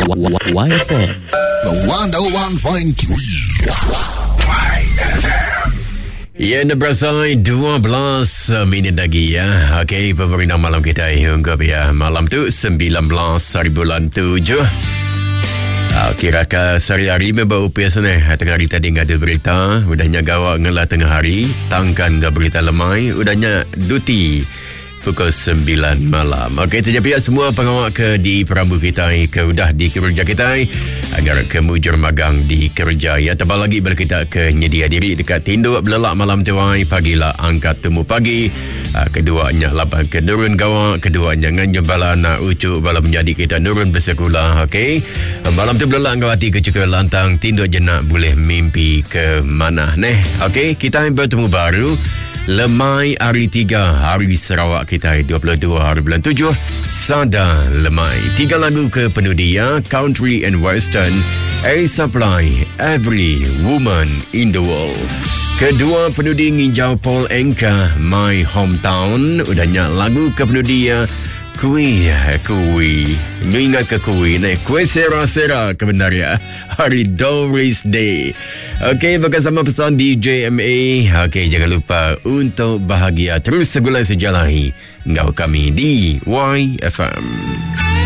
YFM. The 101.3 YFM. Ya, berasai 12 minit lagi ya. Okey, pemerintah malam kita ungkap ya. Malam tu 19 hari bulan 7. Kira-kira sehari-hari memang upaya sana. Tengah hari tadi ada berita. Udahnya gawak ngelah tengah hari. Tangkan ke berita lemai. Udahnya duti pukul 9 malam. Okey, terjadi semua pengawal ke di perambu kita ke udah di kerja kita agar ke mujur magang di kerja ya. Tebal lagi bila kita ke nyedia diri dekat tinduk belelak malam tuai pagilah angkat temu pagi. Keduanya lapan ke nurun gawak, keduanya nganjum bala nak ucuk bala menjadi kita nurun bersekolah. Okey, malam tu belelak ngawati ke cukup lantang tinduk jenak boleh mimpi ke mana neh. Okey, kita bertemu baru Lemai hari 3 hari Sarawak kita 22 hari bulan 7 Sada Lemai 3 lagu ke penuh dia country and western Air Supply Every Woman in the World. Kedua penuh dia nginjau Paul Anka My Hometown. Udahnya lagu ke penuh dia Kui Lu ingat ke kui Kuih sera-sera kebenaran hari Doris Day. Okey, bersama pesan DJ MA. Okey, jangan lupa untuk bahagia terus sebulan sejalahi ngau kami di YFM.